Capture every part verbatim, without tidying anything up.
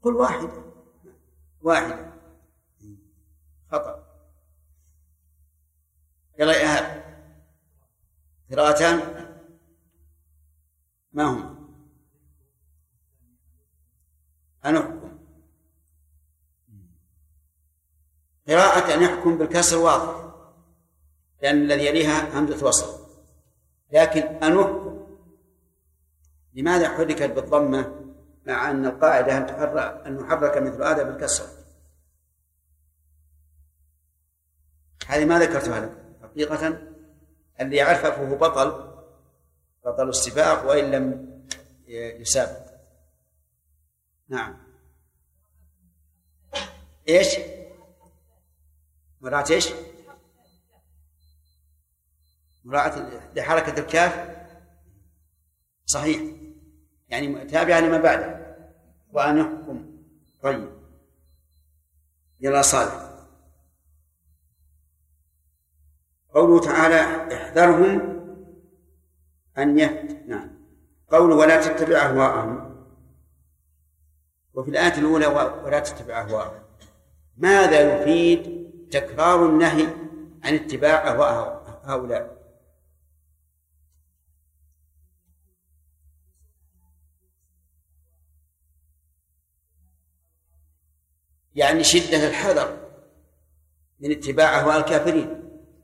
قل واحدة واحدة خطأ. يلا يا أهل قراءتان ما هما؟ أنحكم. قراءة أن يحكم بالكسر واضح لأن الذي يليها همزة وصل، لكن أنحكم لماذا حركت بالضمة مع أن القاعدة أن تحرك أن نحرك مثل هذا بالكسر؟ هذه ما ذكرتها لك حقيقة. اللي يعرفه فهو بطل بطل السباق وإن لم يسابق. نعم. إيش مراعاة إيش مراعاة لحركة الكاف صحيح، يعني تابعة لما بعده وأن يحكم. طيب يلا صالح. قوله تعالى احذرهم أن يهت نعم قوله ولا تتبع أهواءهم، وفي الآية الأولى ولا تتبع أهواءهم، ماذا يفيد تكرار النهي عن اتباع أهواء هؤلاء؟ يعني شدة الحذر من اتباع أهواء الكافرين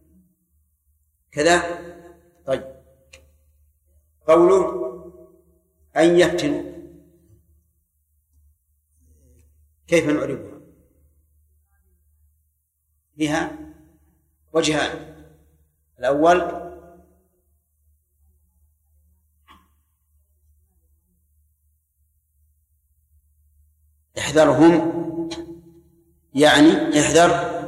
كذا. طيب قوله أن يفتنوا كيف نعرفها؟ بها وجهان. الأول احذرهم يعني احذر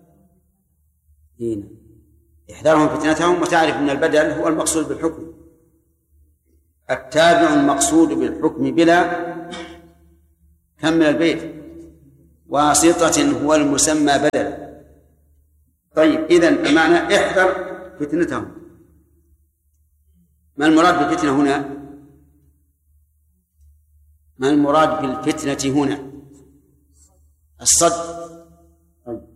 هنا احذرهم فتنتهم وتعرف أن البدل هو المقصود بالحكم، التابع المقصود بالحكم بلا كمل البيت واسطة هو المسمى بدل. طيب إذن المعنى احذر فتنتهم. ما المراد بالفتنة هنا؟ ما المراد بالفتنة هنا؟ الصد. طيب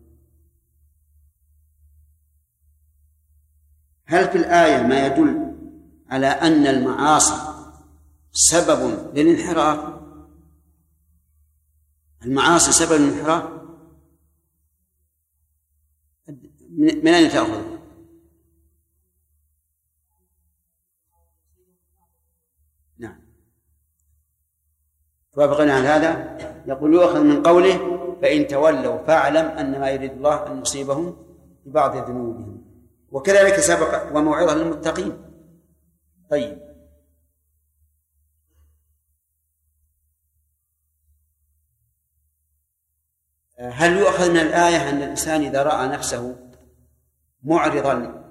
هل في الآية ما يدل على أن المعاصي سبب للانحراف؟ المعاصي سبب للانحراف من أين تأخذ؟ نعم توافقنا على هذا. يقول يؤخذ من قوله فإن تولوا فاعلم أن ما يريد الله أن يصيبهم ببعض ذنوبهم، وكذلك سبق وموعظة للمتقين. طيب هل يؤخذ من الآية أن الإنسان إذا رأى نفسه معرضا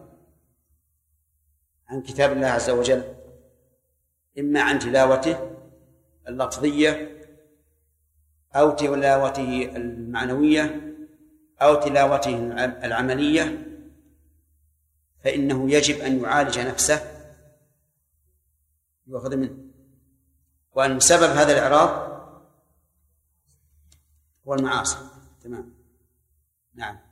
عن كتاب الله عز وجل إما عن تلاوته اللفظية أو تلاوته المعنوية أو تلاوته العملية فإنه يجب أن يعالج نفسه يؤخذ منه، وأن سبب هذا الإعراض هو المعاصي. تمام. نعم.